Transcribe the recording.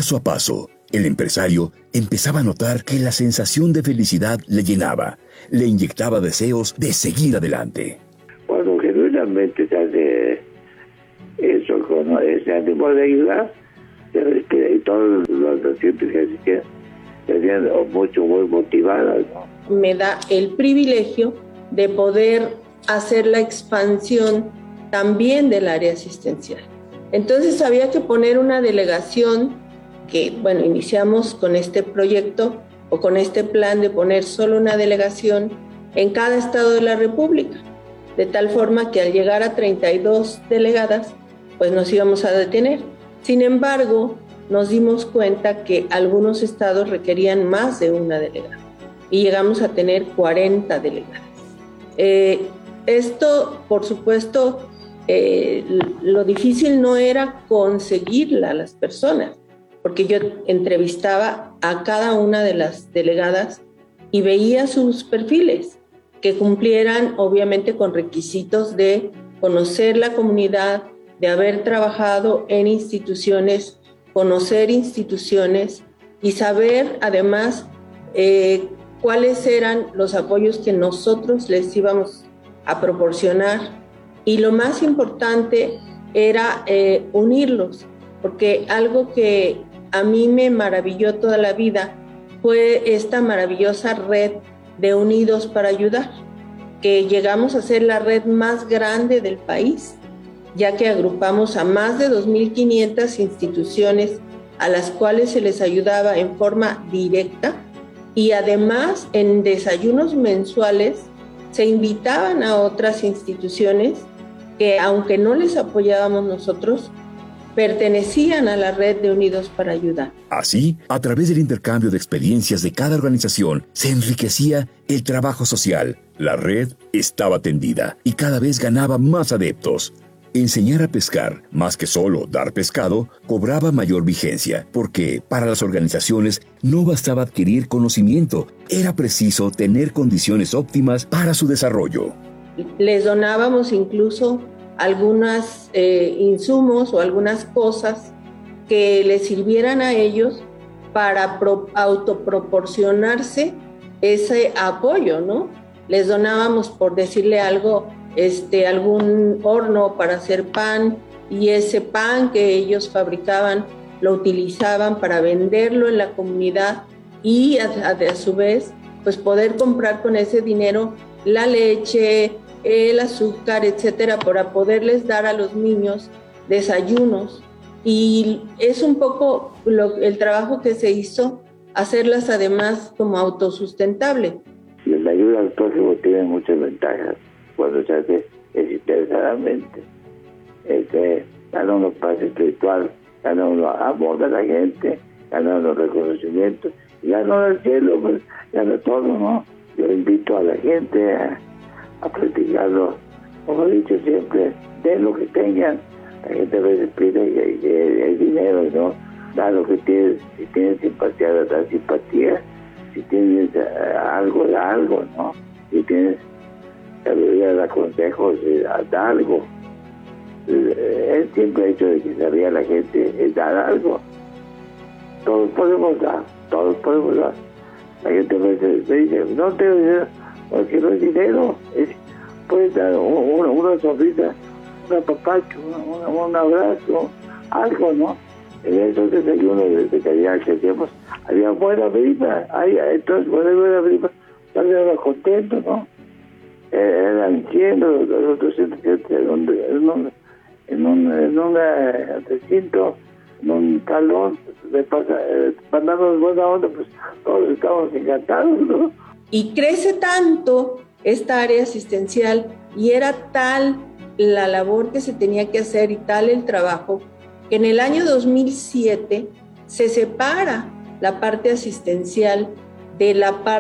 Paso a paso, el empresario empezaba a notar que la sensación de felicidad le llenaba, le inyectaba deseos de seguir adelante. Cuando genuinamente se hace eso con ese ánimo de ayudar, y todos los pacientes que asistían serían muy motivadas, ¿no? Me da el privilegio de poder hacer la expansión también del área asistencial. Entonces había que poner una delegación que, iniciamos con este proyecto o con este plan de poner solo una delegación en cada estado de la República, de tal forma que al llegar a 32 delegadas, pues nos íbamos a detener. Sin embargo, nos dimos cuenta que algunos estados requerían más de una delegada y llegamos a tener 40 delegadas. Esto, por supuesto, lo difícil no era conseguirla a las personas, porque yo entrevistaba a cada una de las delegadas y veía sus perfiles, que cumplieran obviamente con requisitos de conocer la comunidad, de haber trabajado en instituciones, conocer instituciones y saber además cuáles eran los apoyos que nosotros les íbamos a proporcionar. Y lo más importante era unirlos, porque algo que a mí me maravilló toda la vida fue esta maravillosa red de Unidos para Ayudar, que llegamos a ser la red más grande del país, ya que agrupamos a más de 2.500 instituciones a las cuales se les ayudaba en forma directa, y además en desayunos mensuales se invitaban a otras instituciones que, aunque no les apoyábamos nosotros, pertenecían a la red de Unidos para Ayudar. Así, a través del intercambio de experiencias de cada organización, se enriquecía el trabajo social. La red estaba tendida y cada vez ganaba más adeptos. Enseñar a pescar, más que solo dar pescado, cobraba mayor vigencia, porque para las organizaciones no bastaba adquirir conocimiento, era preciso tener condiciones óptimas para su desarrollo. Les donábamos incluso algunos insumos o algunas cosas que les sirvieran a ellos para autoproporcionarse ese apoyo, ¿no? Les donábamos, por decirle algo, algún horno para hacer pan, y ese pan que ellos fabricaban lo utilizaban para venderlo en la comunidad y a su vez pues poder comprar con ese dinero la leche, el azúcar, etcétera, para poderles dar a los niños desayunos. Y es un poco el trabajo que se hizo, hacerlas además como autosustentable. La ayuda al prójimo tiene muchas ventajas cuando se hace desinteresadamente. Gana uno paz espiritual, gana uno amor de la gente, gana uno reconocimiento, y gana uno el cielo, pues gana todo, ¿no? Yo invito a la gente a practicarlo. Como he dicho siempre, den lo que tengan. La gente a veces pide el dinero, ¿no? Da lo que tienes. Si tienes simpatía, da simpatía. Si tienes algo, da algo, ¿no? Si tienes sabiduría, da consejos, da algo. Él siempre ha hecho de que sabía la gente es dar algo. Todos podemos dar. La gente a veces me dice, no tengo dinero, porque no es dinero. Puedes dar una sonrisa, un apapacho, un abrazo, algo, ¿no? En esos desayunos de calidad que hacíamos, había buena vibra, entonces buena vibra, estaban contentos, ¿no? Eran 100 los 200 en un recinto, en un salón, mandamos buena onda, pues todos estábamos encantados, ¿no? Y crece tanto esta área asistencial, y era tal la labor que se tenía que hacer y tal el trabajo, que en el año 2007 se separa la parte asistencial de la parte